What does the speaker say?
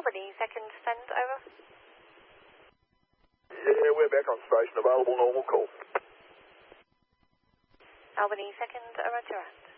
Albany, second send, over. Yeah, we're back on station. Available normal call. Albany, second, roger.